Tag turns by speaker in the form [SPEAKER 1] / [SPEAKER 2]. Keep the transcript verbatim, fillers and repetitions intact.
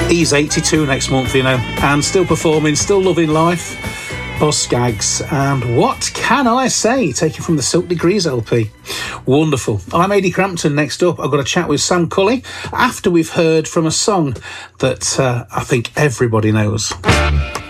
[SPEAKER 1] He's eighty-two next month, you know, and still performing, still loving life. Boz Scaggs, and What Can I Say? Taken from the Silk Degrees L P. Wonderful. I'm Ady Crampton. Next up, I've got a chat with Sam Cully after we've heard from a song that uh, I think everybody knows.